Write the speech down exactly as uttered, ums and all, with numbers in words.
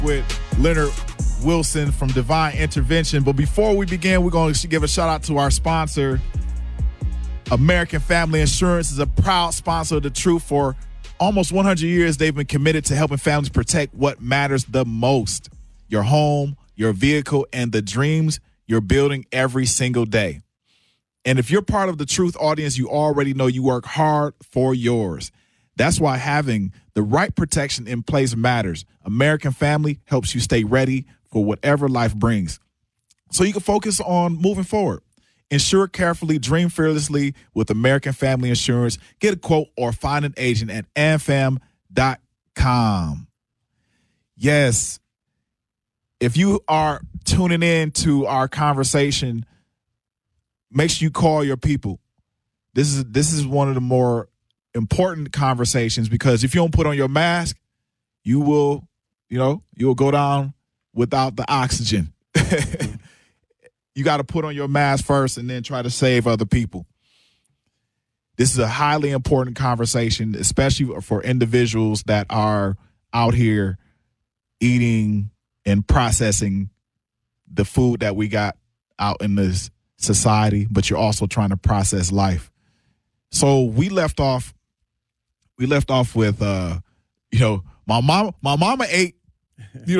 with Leonard Wilson from Divine Intervention. But before we begin, we're going to give a shout out to our sponsor. American Family Insurance is a proud sponsor of The Truth. For almost one hundred years, they've been committed to helping families protect what matters the most: your home, your vehicle, and the dreams you're building every single day. And if you're part of the Truth audience, you already know you work hard for yours. That's why having the right protection in place matters. American Family helps you stay ready for whatever life brings, so you can focus on moving forward. Insure carefully, dream fearlessly with American Family Insurance. Get a quote or find an agent at amfam dot com. Yes, if you are tuning in to our conversation, make sure you call your people. This is this is one of the more important conversations, because if you don't put on your mask, you will, you know, you will go down without the oxygen. You got to put on your mask first and then try to save other people. This is a highly important conversation, especially for individuals that are out here eating and processing the food that we got out in this society, but you're also trying to process life. So we left off, we left off with, uh, you know, my mom, my mama ate, you know,